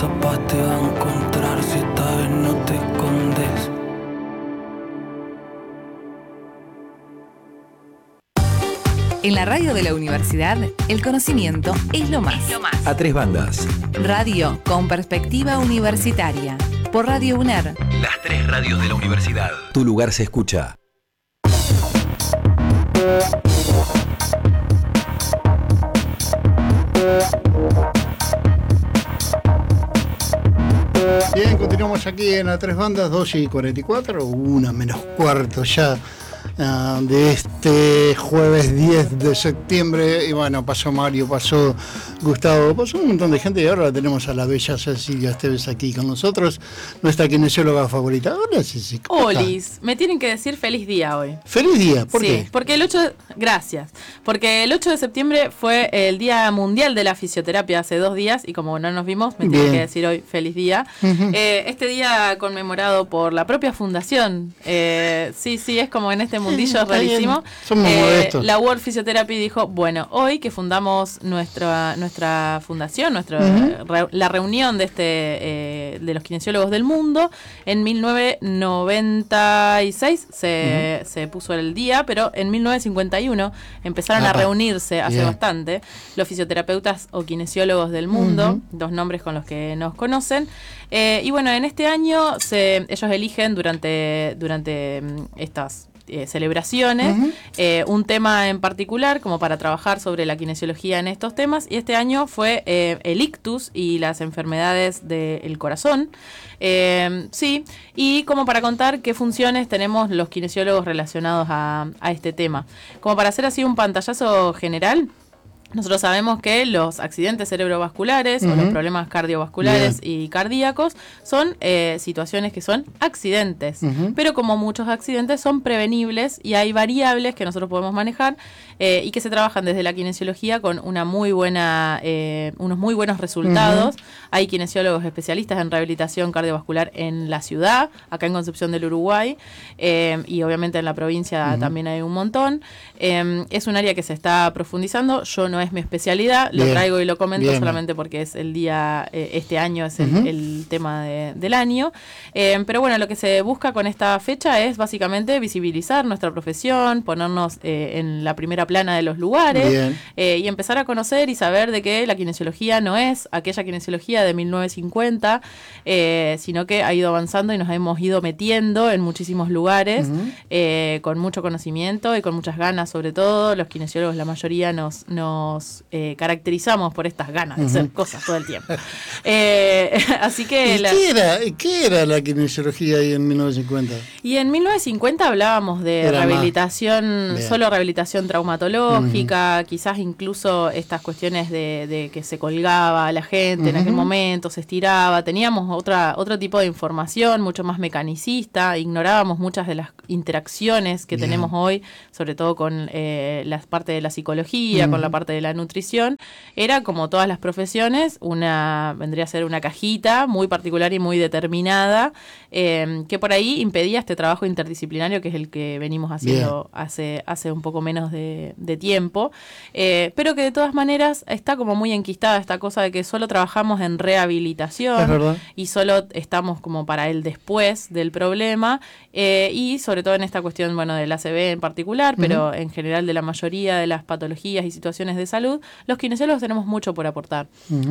paz te va a encontrar si esta vez no te escondes. En la radio de la universidad, el conocimiento es lo más. A tres bandas. Radio con perspectiva universitaria. Por Radio UNER. Las tres radios de la universidad. Tu lugar se escucha. Bien, continuamos aquí en A Tres Bandas, 2:44, 1:15 ya de este jueves 10 de septiembre. Y bueno, pasó Mario, pasó Gustavo, pasó un montón de gente y ahora tenemos a la bella Cecilia Esteves aquí con nosotros, nuestra kinesióloga favorita. Hola, Ceci. Olis, me tienen que decir feliz día hoy. ¡Feliz día! ¿Por qué? Porque gracias. Porque el 8 de septiembre fue el Día Mundial de la Fisioterapia hace 2 días y como no nos vimos, me tienen que decir hoy feliz día. Uh-huh. Este día conmemorado por la propia fundación. Sí, es como en este mundillo rarísimo. Somos modestos. La World Physiotherapy dijo, bueno, hoy que fundamos nuestra fundación, la reunión de los kinesiólogos del mundo, en 1996 se puso el día, pero en 1951 empezaron a reunirse hace bastante los fisioterapeutas o kinesiólogos del mundo, 2 nombres con los que nos conocen. Y bueno, en este año ellos eligen durante estas celebraciones, un tema en particular como para trabajar sobre la kinesiología en estos temas, y este año fue el ictus y las enfermedades del corazón. Y como para contar qué funciones tenemos los kinesiólogos relacionados a este tema. Como para hacer así un pantallazo general, nosotros sabemos que los accidentes cerebrovasculares o los problemas cardiovasculares y cardíacos son situaciones que son accidentes, pero como muchos accidentes son prevenibles y hay variables que nosotros podemos manejar y que se trabajan desde la kinesiología con unos muy buenos resultados. Hay kinesiólogos especialistas en rehabilitación cardiovascular en la ciudad, acá en Concepción del Uruguay, y obviamente en la provincia también hay un montón. Es un área que se está profundizando. Yo no es mi especialidad, lo traigo y lo comento solamente porque es el día, este año es el tema del año. Pero bueno, lo que se busca con esta fecha es básicamente visibilizar nuestra profesión, ponernos en la primera plana de los lugares y empezar a conocer y saber de que la kinesiología no es aquella kinesiología de 1950, sino que ha ido avanzando y nos hemos ido metiendo en muchísimos lugares con mucho conocimiento y con muchas ganas. Sobre todo los kinesiólogos, la mayoría nos caracterizamos por estas ganas de hacer cosas todo el tiempo. Así que ¿Qué era la kinesiología ahí en 1950? Y en 1950 hablábamos de rehabilitación, solo rehabilitación traumatológica, quizás incluso estas cuestiones de que se colgaba a la gente en aquel momento, se estiraba, teníamos otro tipo de información mucho más mecanicista, ignorábamos muchas de las interacciones que tenemos hoy, sobre todo con la parte de la psicología, con la parte de la nutrición. Era como todas las profesiones, vendría a ser una cajita muy particular y muy determinada, que por ahí impedía este trabajo interdisciplinario que es el que venimos haciendo hace un poco menos de tiempo, pero que de todas maneras está como muy enquistada esta cosa de que solo trabajamos en rehabilitación y solo estamos como para el después del problema, y sobre todo en esta cuestión, bueno, del ACV en particular, pero en general de la mayoría de las patologías y situaciones de salud, los kinesiólogos tenemos mucho por aportar.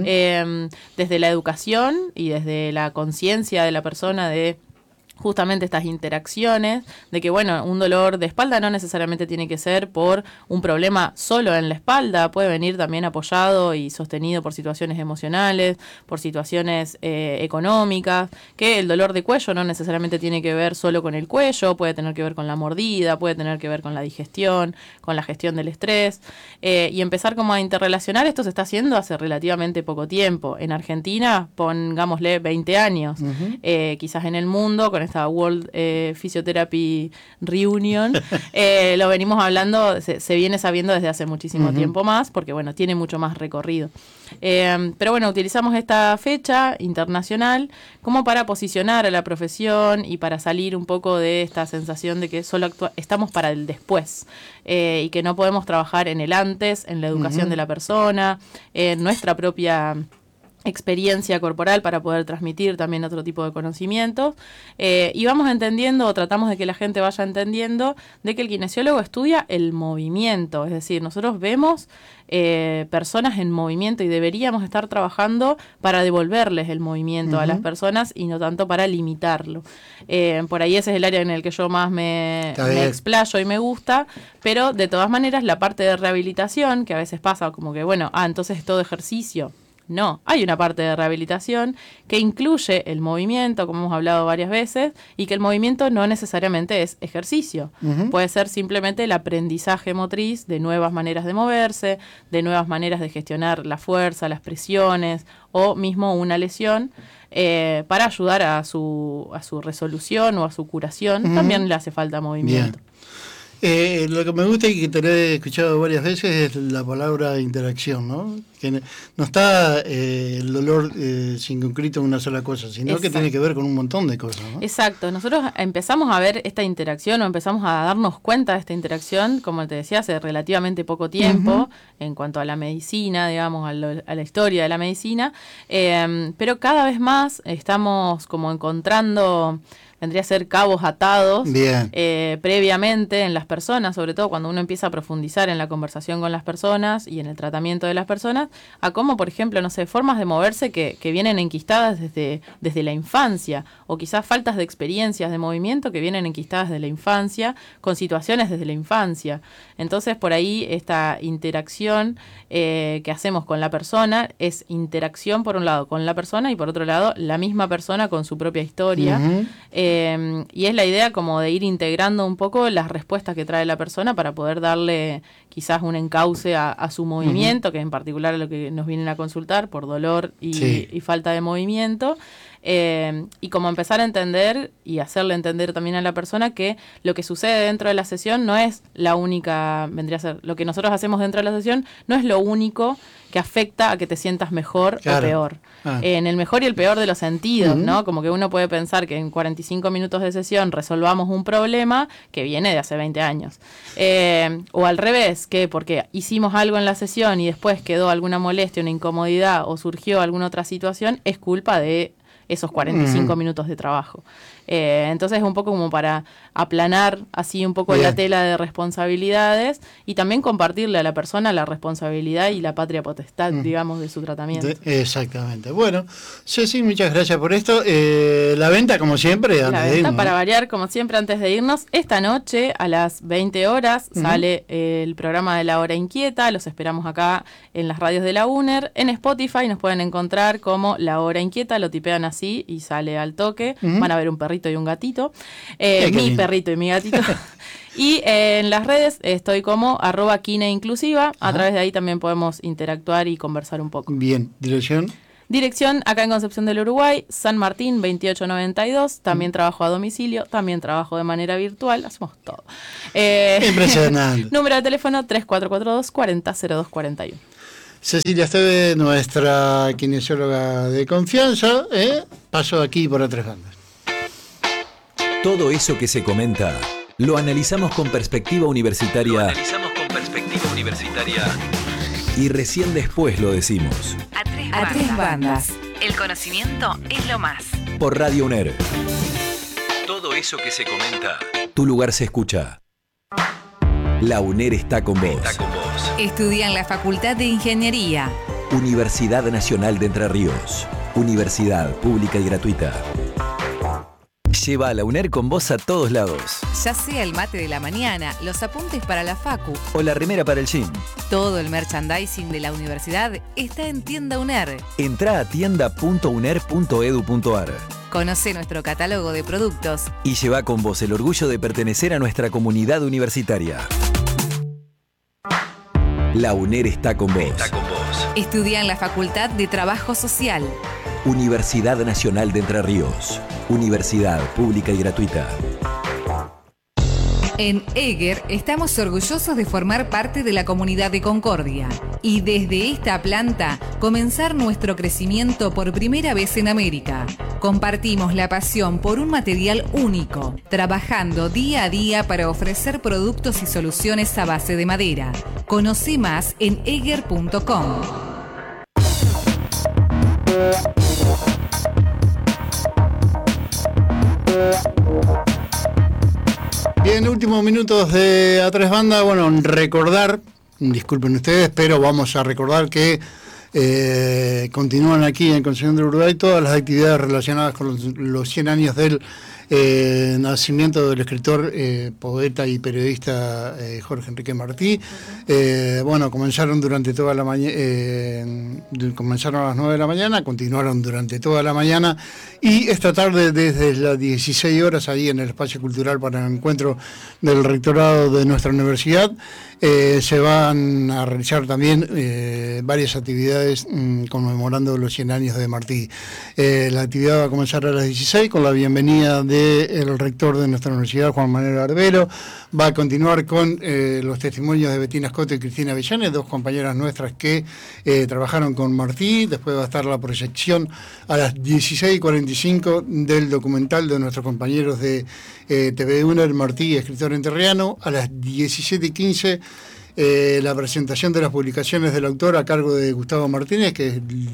Desde la educación y desde la conciencia de la persona de justamente estas interacciones, de que bueno, un dolor de espalda no necesariamente tiene que ser por un problema solo en la espalda, puede venir también apoyado y sostenido por situaciones emocionales, por situaciones económicas, que el dolor de cuello no necesariamente tiene que ver solo con el cuello, puede tener que ver con la mordida, puede tener que ver con la digestión, con la gestión del estrés, y empezar como a interrelacionar. Esto se está haciendo hace relativamente poco tiempo. En Argentina, pongámosle 20 años, quizás en el mundo, con esta World Physiotherapy Reunion, lo venimos hablando, se viene sabiendo desde hace muchísimo tiempo más, porque bueno, tiene mucho más recorrido. Pero bueno, utilizamos esta fecha internacional como para posicionar a la profesión y para salir un poco de esta sensación de que solo estamos para el después, y que no podemos trabajar en el antes, en la educación de la persona, en nuestra propia experiencia corporal para poder transmitir también otro tipo de conocimientos, y vamos entendiendo, o tratamos de que la gente vaya entendiendo, de que el kinesiólogo estudia el movimiento, es decir, nosotros vemos personas en movimiento y deberíamos estar trabajando para devolverles el movimiento a las personas y no tanto para limitarlo. Por ahí ese es el área en el que yo más me explayo y me gusta, pero de todas maneras la parte de rehabilitación, que a veces pasa como que, bueno, entonces es todo ejercicio. No, hay una parte de rehabilitación que incluye el movimiento, como hemos hablado varias veces, y que el movimiento no necesariamente es ejercicio. Puede ser simplemente el aprendizaje motriz de nuevas maneras de moverse, de nuevas maneras de gestionar la fuerza, las presiones o mismo una lesión, para ayudar a su resolución o a su curación. También le hace falta movimiento. Bien. Lo que me gusta y que te lo he escuchado varias veces es la palabra interacción, ¿no? Que no está el dolor circunscrito en una sola cosa, sino Exacto. que tiene que ver con un montón de cosas, ¿no? Exacto. Nosotros empezamos a ver esta interacción, o empezamos a darnos cuenta de esta interacción, como te decía, hace relativamente poco tiempo, en cuanto a la medicina, digamos, a la historia de la medicina, pero cada vez más estamos como encontrando... vendría a ser cabos atados previamente en las personas, sobre todo cuando uno empieza a profundizar en la conversación con las personas y en el tratamiento de las personas, a cómo, por ejemplo, no sé, formas de moverse que vienen enquistadas desde la infancia, o quizás faltas de experiencias de movimiento que vienen enquistadas desde la infancia, con situaciones desde la infancia. Entonces, por ahí esta interacción que hacemos con la persona es interacción, por un lado, con la persona, y por otro lado, la misma persona con su propia historia. Y es la idea como de ir integrando un poco las respuestas que trae la persona para poder darle quizás un encauce a su movimiento, que en particular es lo que nos vienen a consultar por dolor y falta de movimiento. Y como empezar a entender y hacerle entender también a la persona que lo que sucede dentro de la sesión no es la única, vendría a ser, lo que nosotros hacemos dentro de la sesión no es lo único que afecta a que te sientas mejor o peor. En el mejor y el peor de los sentidos, ¿no? Como que uno puede pensar que en 45 minutos de sesión resolvamos un problema que viene de hace 20 años. O al revés, que porque hicimos algo en la sesión y después quedó alguna molestia, una incomodidad o surgió alguna otra situación, es culpa de esos 45 minutos de trabajo. Entonces es un poco como para aplanar así un poco la tela de responsabilidades y también compartirle a la persona la responsabilidad y la patria potestad, digamos, de su tratamiento. Exactamente. Bueno, Ceci, muchas gracias por esto. La venta, como siempre, antes de irnos. Para variar, como siempre, antes de irnos, esta noche a las 20 horas sale el programa de La Hora Inquieta. Los esperamos acá en las radios de la UNER. En Spotify nos pueden encontrar como La Hora Inquieta, lo tipean así y sale al toque. Van a ver un perrito y un gatito, mi perrito y mi gatito. Y en las redes estoy como @kineinclusiva. A través de ahí también podemos interactuar y conversar un poco. Bien, Dirección acá en Concepción del Uruguay, San Martín 2892. También trabajo a domicilio, también trabajo de manera virtual, hacemos todo. Impresionante. Número de teléfono 3442 400241. Cecilia Esteve, nuestra kinesióloga de confianza, paso aquí por A Tres Bandas. Todo eso que se comenta, lo analizamos con perspectiva universitaria. Y recién después lo decimos. A Tres Bandas. El conocimiento es lo más. Por Radio UNER. Todo eso que se comenta, tu lugar se escucha. La UNER está con vos. Estudia en la Facultad de Ingeniería. Universidad Nacional de Entre Ríos. Universidad pública y gratuita. Lleva a la UNER con vos a todos lados. Ya sea el mate de la mañana, los apuntes para la facu o la remera para el gym. Todo el merchandising de la universidad está en Tienda UNER. Entrá a tienda.uner.edu.ar. Conoce nuestro catálogo de productos y lleva con vos el orgullo de pertenecer a nuestra comunidad universitaria. La UNER está con vos. Estudia en la Facultad de Trabajo Social. Universidad Nacional de Entre Ríos. Universidad pública y gratuita. En EGER estamos orgullosos de formar parte de la comunidad de Concordia y desde esta planta comenzar nuestro crecimiento por primera vez en América. Compartimos la pasión por un material único, trabajando día a día para ofrecer productos y soluciones a base de madera. Conoce más en eger.com. últimos minutos de A Tres Bandas, bueno, recordar, disculpen ustedes, pero vamos a recordar que continúan aquí en Concepción del Uruguay todas las actividades relacionadas con los 100 años del nacimiento del escritor, poeta y periodista Jorge Enrique Martí. Bueno, comenzaron durante toda la mañana, comenzaron a las 9 de la mañana, continuaron durante toda la mañana y esta tarde desde las 16 horas ahí en el espacio cultural para el encuentro del rectorado de nuestra universidad se van a realizar también varias actividades conmemorando los 100 años de Martí. La actividad va a comenzar a las 16 con la bienvenida del rector de nuestra universidad, Juan Manuel Arbelo. Va a continuar con los testimonios de Betina Escoto y Cristina Villanes, dos compañeras nuestras que trabajaron con Martí. Después va a estar la proyección a las 16:45 del documental de nuestros compañeros de TV UNER, Martí, escritor entrerriano. A las 17:15 la presentación de las publicaciones del autor a cargo de Gustavo Martínez, que es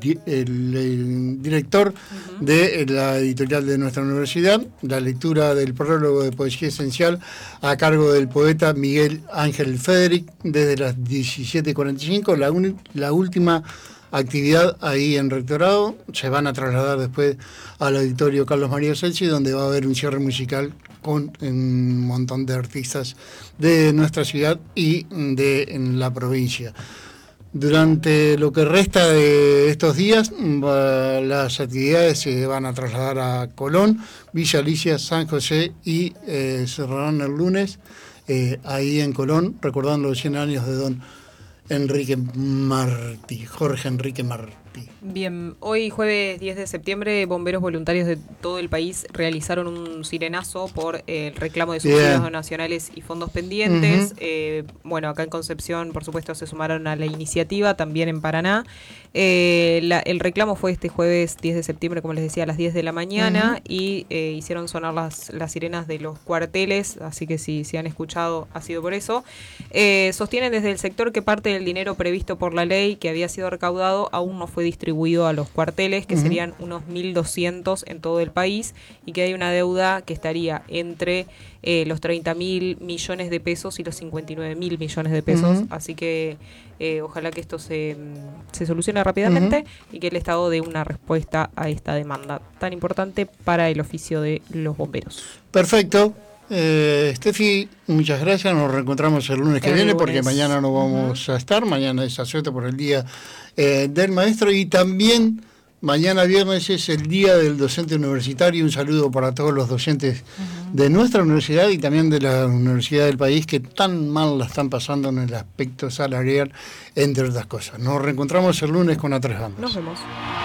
el director de la editorial de nuestra universidad, la lectura del prólogo de Poesía Esencial a cargo del poeta Miguel Ángel Federic desde las 17:45, la última actividad ahí en Rectorado. Se van a trasladar después al auditorio Carlos María Celsi, donde va a haber un cierre musical con un montón de artistas de nuestra ciudad y de la provincia. Durante lo que resta de estos días, las actividades se van a trasladar a Colón, Villa Alicia, San José y cerrarán el lunes ahí en Colón, recordando los 100 años de don Enrique Martí, Jorge Enrique Martí. Bien, hoy jueves 10 de septiembre, bomberos voluntarios de todo el país realizaron un sirenazo por el reclamo de subsidios nacionales y fondos pendientes. Bueno, acá en Concepción, por supuesto, se sumaron a la iniciativa, también en Paraná. El reclamo fue este jueves 10 de septiembre, como les decía, a las 10 de la mañana y hicieron sonar las sirenas de los cuarteles, así que si han escuchado ha sido por eso. Sostienen desde el sector que parte del dinero previsto por la ley que había sido recaudado aún no fue distribuido a los cuarteles, que serían unos 1.200 en todo el país, y que hay una deuda que estaría entre los 30.000 millones de pesos y los 59.000 millones de pesos, así que ojalá que esto se solucione rápidamente y que el Estado dé una respuesta a esta demanda tan importante para el oficio de los bomberos. Perfecto. Steffi, muchas gracias. Nos reencontramos el lunes que viene, porque mañana no vamos a estar. Mañana es asueto por el Día del Maestro, y también mañana viernes es el Día del Docente Universitario. Un saludo para todos los docentes de nuestra universidad y también de la universidad del país, que tan mal la están pasando en el aspecto salarial, entre otras cosas. Nos reencontramos el lunes con A Tres Bandas. Nos vemos.